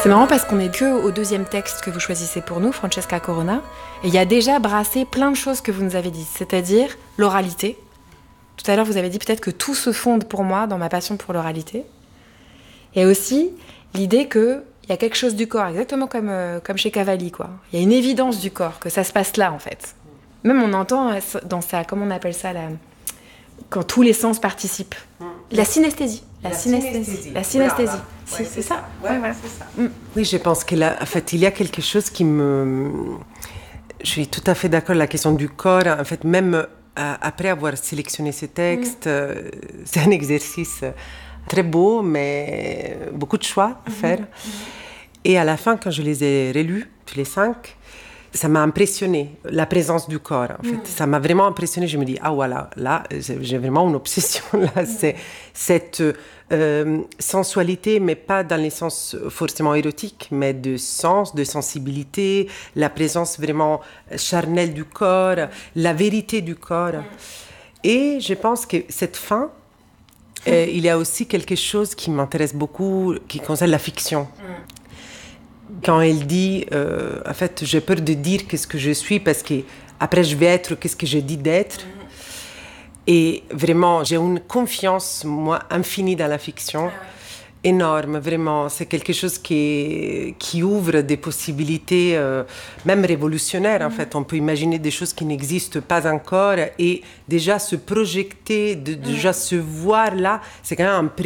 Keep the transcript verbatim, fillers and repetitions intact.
C'est marrant parce qu'on n'est que au deuxième texte que vous choisissez pour nous, Francesca Corona, et il y a déjà brassé plein de choses que vous nous avez dites, c'est-à-dire l'oralité. Tout à l'heure, vous avez dit peut-être que tout se fonde pour moi dans ma passion pour l'oralité. Et aussi l'idée qu'il y a quelque chose du corps, exactement comme, euh, comme chez Cavalli, quoi. Il y a une évidence du corps, que ça se passe là, en fait. Même on entend dans sa, comment on appelle ça, la, quand tous les sens participent. Mmh. La synesthésie. La, la synesthésie. synesthésie. La synesthésie. Voilà, si, ouais, c'est, c'est ça, ça. Ouais, ouais, voilà. C'est ça. Mmh. Oui, je pense qu'il en fait, il y a quelque chose qui me... Je suis tout à fait d'accord, la question du corps. En fait, même euh, après avoir sélectionné ces textes, mmh. euh, c'est un exercice très beau, mais beaucoup de choix à faire. Mmh. Et à la fin, quand je les ai relus, tous les cinq, ça m'a impressionné, la présence du corps, en fait. Mmh. Ça m'a vraiment impressionné. Je me dis, ah voilà, là, j'ai vraiment une obsession, là. Mmh. C'est cette euh, sensualité, mais pas dans le sens forcément érotique, mais de sens, de sensibilité, la présence vraiment charnelle du corps, la vérité du corps. Mmh. Et je pense que cette fin, mmh. euh, il y a aussi quelque chose qui m'intéresse beaucoup, qui concerne la fiction. Mmh. Quand elle dit, euh, en fait, j'ai peur de dire qu'est-ce que je suis parce que après je vais être qu'est-ce que je dis d'être. Mm-hmm. Et vraiment, j'ai une confiance, moi, infinie dans la fiction, ah ouais. énorme, vraiment. C'est quelque chose qui, qui ouvre des possibilités, euh, même révolutionnaires, mm-hmm. en fait. On peut imaginer des choses qui n'existent pas encore et déjà se projeter, de, déjà mm-hmm. se voir là, c'est quand même un